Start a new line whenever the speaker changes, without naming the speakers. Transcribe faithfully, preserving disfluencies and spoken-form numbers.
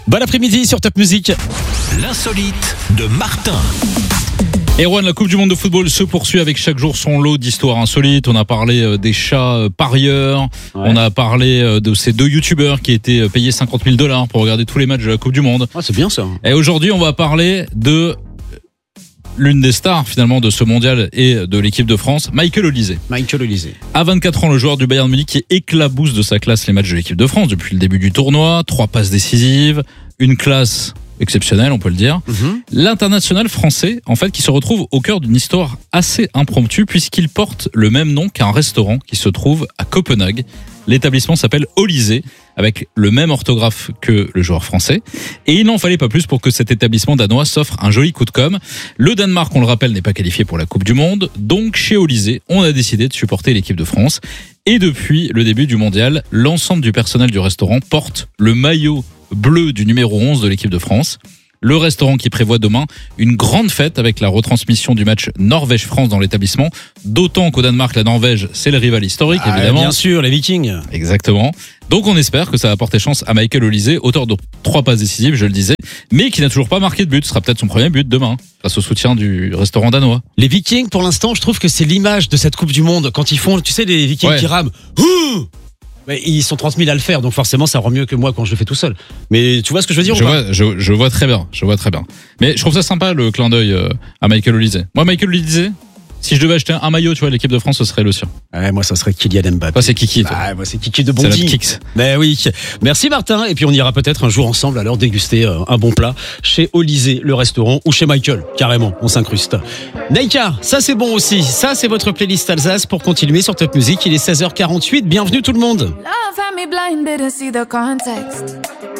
Bon après-midi sur Top Music.
L'insolite de Martin.
Erwan, la Coupe du Monde de football se poursuit avec chaque jour son lot d'histoires insolites. On a parlé des chats parieurs. Ouais. On a parlé de ces deux youtubeurs qui étaient payés cinquante mille dollars pour regarder tous les matchs de la Coupe du Monde.
Ah, c'est bien ça.
Et aujourd'hui, on va parler de l'une des stars finalement de ce mondial et de l'équipe de France, Michael Olise.
Michael Olise.
À vingt-quatre ans, le joueur du Bayern Munich qui éclabousse de sa classe les matchs de l'équipe de France depuis le début du tournoi. Trois passes décisives, une classe exceptionnelle, on peut le dire. Mm-hmm. L'international français, en fait, qui se retrouve au cœur d'une histoire assez impromptue puisqu'il porte le même nom qu'un restaurant qui se trouve à Copenhague. L'établissement s'appelle Olise, avec le même orthographe que le joueur français. Et il n'en fallait pas plus pour que cet établissement danois s'offre un joli coup de com'. Le Danemark, on le rappelle, n'est pas qualifié pour la Coupe du Monde. Donc, chez Olise, on a décidé de supporter l'équipe de France. Et depuis le début du mondial, l'ensemble du personnel du restaurant porte le maillot bleu du numéro onze de l'équipe de France. Le restaurant qui prévoit demain une grande fête avec la retransmission du match Norvège-France dans l'établissement. D'autant qu'au Danemark, la Norvège, c'est le rival historique, ah, évidemment.
Bien sûr, les Vikings.
Exactement. Donc on espère que ça va porter chance à Michael Olise, auteur de trois passes décisives, je le disais, mais qui n'a toujours pas marqué de but. Ce sera peut-être son premier but demain, grâce au soutien du restaurant danois.
Les Vikings, pour l'instant, je trouve que c'est l'image de cette Coupe du Monde. Quand ils font, tu sais, les Vikings ouais. qui rament. Ouh Mais ils sont trente mille à le faire, donc forcément ça rend mieux que moi quand je le fais tout seul. Mais tu vois ce que je veux dire
je
ou pas
vois, je, je vois très bien, je vois très bien. Mais je trouve ça sympa le clin d'œil à Michael Olise. Moi, Michael Olise, si je devais acheter un maillot, tu vois, l'équipe de France, ce serait le sien.
Ouais, moi ça serait Kylian Mbappé.
Toi, c'est Kiki. Toi.
Ah, moi c'est Kiki de Bondy.
C'est la Kix.
Mais oui. Merci Martin. Et puis on ira peut-être un jour ensemble alors déguster un bon plat chez Olise, le restaurant, ou chez Michael. Carrément, on s'incruste. Naïka, ça c'est bon aussi. Ça c'est votre playlist Alsace pour continuer sur Top Music. Il est seize heures quarante-huit. Bienvenue tout le monde.
Love had me blinded to see the context.